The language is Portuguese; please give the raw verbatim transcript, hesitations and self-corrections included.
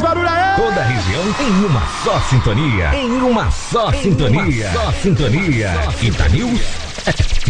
barulho aí! Toda a região em uma só sintonia. Em uma só em sintonia. Uma só sintonia. Ita News.